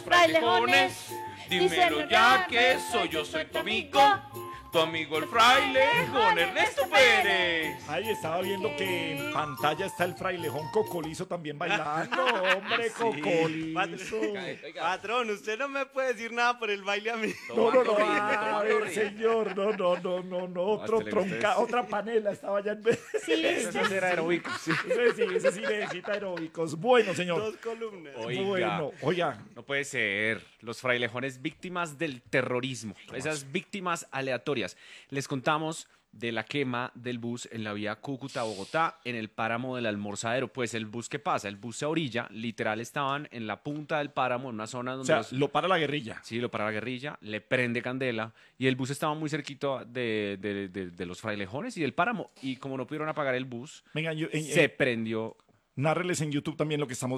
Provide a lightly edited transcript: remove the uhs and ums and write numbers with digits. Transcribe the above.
frailejones. Dímelo ya que soy tu amigo el frailejón Ernesto Pérez. Ahí estaba viendo que en pantalla está el frailejón Cocolizo también bailando, hombre, Sí. Cocolizo. Patrón, usted no me puede decir nada por el baile a mí. No, a tomando ver, ritmo. señor, no, otro este le tronca, gusta otra panela estaba ya en vez. Sí, ¿viste? Ese era aeróbico, sí. Ese sí necesita aeróbicos. Bueno, señor. Dos columnas. Oiga. Bueno, oiga, No puede ser. Los frailejones víctimas del terrorismo. Esas víctimas aleatorias. Les contamos de la quema del bus en la vía Cúcuta-Bogotá en el páramo del Almorzadero. Pues el bus, ¿qué pasa? El bus se orilla, literal estaban en la punta del páramo, en una zona o donde... sea, lo para la guerrilla. Sí, lo para la guerrilla, le prende candela y el bus estaba muy cerquito de los frailejones y del páramo. Y como no pudieron apagar el bus, Venga, se prendió. nárreles en YouTube también lo que estamos